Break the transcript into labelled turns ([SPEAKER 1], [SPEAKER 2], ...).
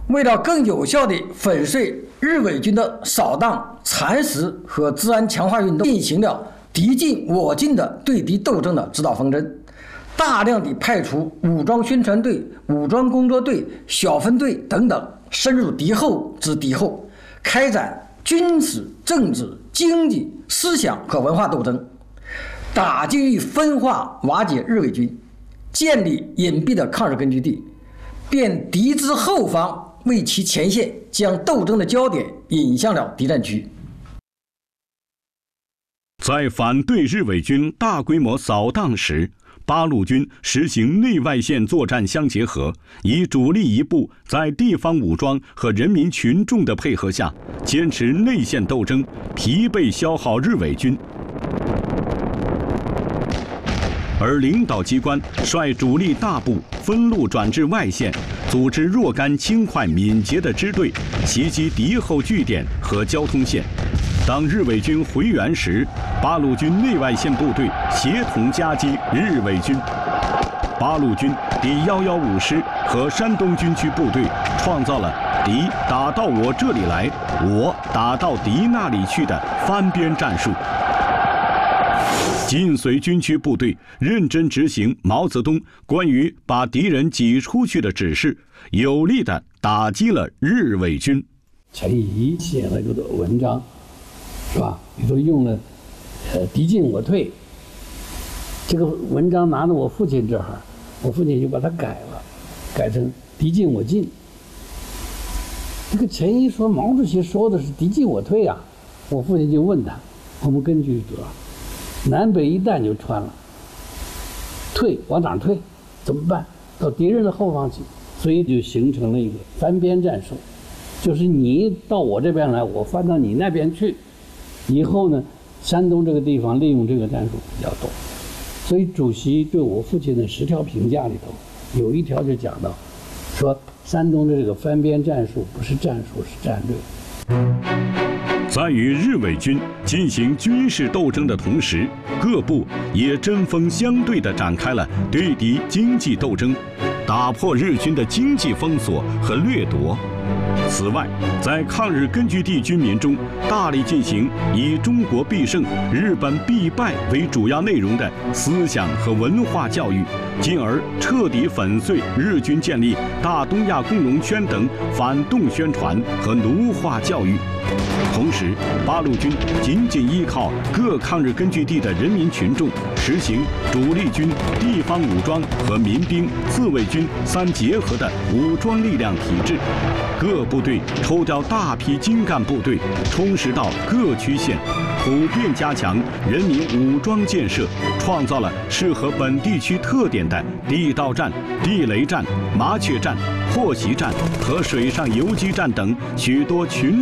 [SPEAKER 1] 为了更有效地粉碎日伪军的扫荡、蚕食和治安强化运动，进行了敌进我进的对敌斗争的指导方针，大量地派出武装宣传队、武装工作队、小分队等等，深入敌后之敌后，开展军事、政治、经济、思想和文化斗争，打击与分化瓦解日伪军，建立隐蔽的抗日根据地，便敌之后方为其前线，将斗争的焦点引向了敌占区。
[SPEAKER 2] 在反对日伪军大规模扫荡时，八路军实行内外线作战相结合，以主力一部在地方武装和人民群众的配合下，坚持内线斗争，疲惫消耗日伪军。而领导机关率主力大部分路转至外线，组织若干轻快敏捷的支队，袭击敌后据点和交通线。当日伪军回援时，八路军内外线部队协同夹击日伪军。八路军第115师和山东军区部队创造了敌打到我这里来，我打到敌那里去的翻边战术。紧随军区部队认真执行毛泽东关于把敌人挤出去的指示，有力地打击了日伪军。
[SPEAKER 3] 陈仪写了这个文章，是吧？里头用了敌进我退。这个文章拿到我父亲这儿，我父亲就把它改了，改成敌进我进。这个陈仪说毛主席说的是敌进我退啊，我父亲就问他，我们根据多少？南北一旦就穿了，退往哪退？怎么办？到敌人的后方去，所以就形成了一个翻边战术，就是你到我这边来，我翻到你那边去。以后呢，山东这个地方利用这个战术比较多，所以主席对我父亲的10条评价里头，有一条就讲到，说山东的这个翻边战术不是战术，是战略。
[SPEAKER 2] 在与日伪军进行军事斗争的同时，各部也针锋相对地展开了对敌经济斗争，打破日军的经济封锁和掠夺。此外，在抗日根据地军民中，大力进行以中国必胜、日本必败为主要内容的思想和文化教育，进而彻底粉碎日军建立大东亚工农圈等反动宣传和奴化教育。同时，八路军紧紧依靠各抗日根据地的人民群众，实行主力军、地方武装和民兵、自卫军3结合的武装力量体制。各部队抽调大批精干部队，充实到各区县，普遍加强人民武装建设，创造了适合本地区特点的地道战、地雷战、麻雀战、破袭战和水上游击战等许多群